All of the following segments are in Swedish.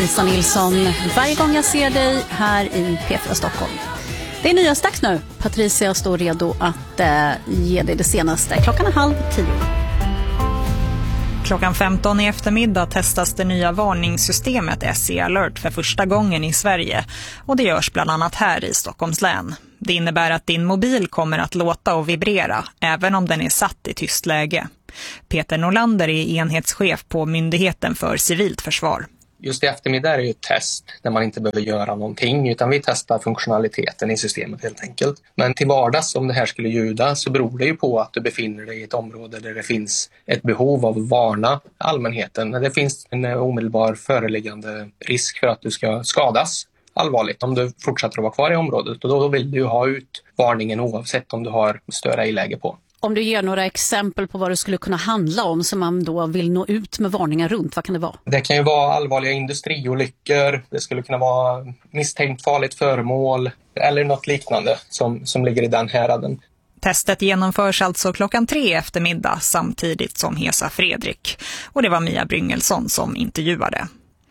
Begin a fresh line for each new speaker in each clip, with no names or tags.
Lisa Nilsson. Varje gång jag ser dig här i P4 Stockholm. Det är nyhetsdags nu. Patricia står redo att ge dig det senaste. 9:30.
Klockan 15 i eftermiddag testas det nya varningssystemet SE Alert för första gången i Sverige. Och det görs bland annat här i Stockholms län. Det innebär att din mobil kommer att låta och vibrera, även om den är satt i tyst läge. Peter Norlander är enhetschef på Myndigheten för civilt försvar.
Just i eftermiddag är det ju ett test där man inte behöver göra någonting, utan vi testar funktionaliteten i systemet helt enkelt. Men till vardags, om det här skulle ljuda, så beror det ju på att du befinner dig i ett område där det finns ett behov av att varna allmänheten. Det finns en omedelbar föreliggande risk för att du ska skadas allvarligt om du fortsätter att vara kvar i området. Och då vill du ha ut varningen oavsett om du har störa i läge på.
Om du ger några exempel på vad det skulle kunna handla om som man då vill nå ut med varningar runt, vad kan det vara?
Det kan ju vara allvarliga industriolyckor, det skulle kunna vara misstänkt farligt föremål eller något liknande som ligger i den häraden.
Testet genomförs alltså 3:00 eftermiddag samtidigt som Hesa Fredrik. Och det var Mia Bryngelsson som intervjuade.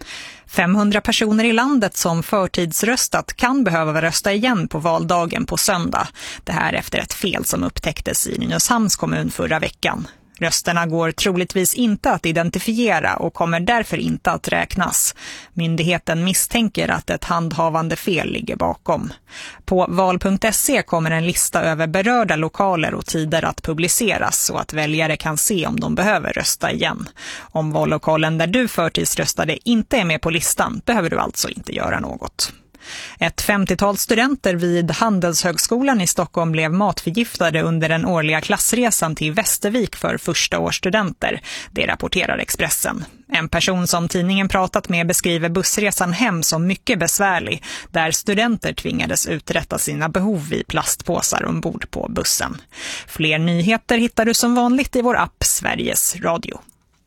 500 personer i landet som förtidsröstat kan behöva rösta igen på valdagen på söndag. Det här efter ett fel som upptäcktes i Nynäshamns kommun förra veckan. Rösterna går troligtvis inte att identifiera och kommer därför inte att räknas. Myndigheten misstänker att ett handhavande fel ligger bakom. På val.se kommer en lista över berörda lokaler och tider att publiceras så att väljare kan se om de behöver rösta igen. Om vallokalen där du förtidsröstade inte är med på listan behöver du alltså inte göra något. Ett 50-tal studenter vid Handelshögskolan i Stockholm blev matförgiftade under den årliga klassresan till Västervik för första årsstudenter. Det rapporterar Expressen. En person som tidningen pratat med beskriver bussresan hem som mycket besvärlig, där studenter tvingades uträtta sina behov i plastpåsar ombord på bussen. Fler nyheter hittar du som vanligt i vår app Sveriges Radio.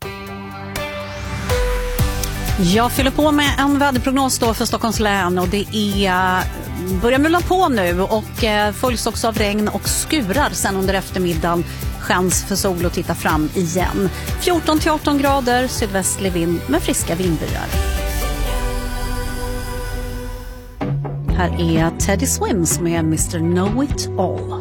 Jag fyller på med en väderprognos då för Stockholms län och det börjar mulla på nu och följs också av regn och skurar sen under eftermiddagen. Chans för sol att titta fram igen. 14-18 grader, sydvästlig vind med friska vindbyar. Här är Teddy Swims med Mr. Know It All.